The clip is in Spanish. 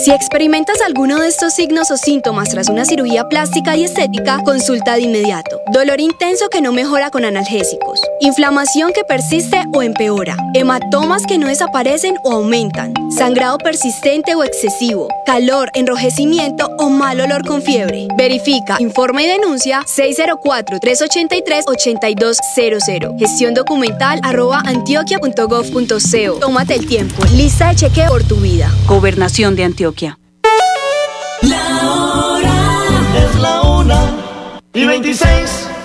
Si experimentas alguno de estos signos o síntomas tras una cirugía plástica y estética, consulta de inmediato. Dolor intenso que no mejora con analgésicos. Inflamación que persiste o empeora. Hematomas que no desaparecen o aumentan. Sangrado persistente o excesivo. Calor, enrojecimiento o mal olor con fiebre. Verifica, informa y denuncia 604-383-8200. Gestión documental @antioquia.gov.co. Tómate el tiempo. Lista de chequeo por tu vida. Gobernación de Antioquia. La hora es la 1:26.